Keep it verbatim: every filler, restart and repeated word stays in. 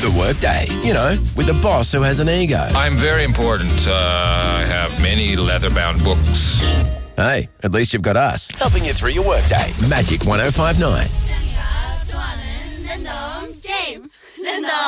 the workday. You know, with the boss who has an ego. I'm very important. Uh, I have many leather-bound books. Hey, at least you've got us, helping you through your workday. Magic one oh five nine. 좋아하는 랜덤 게임 랜덤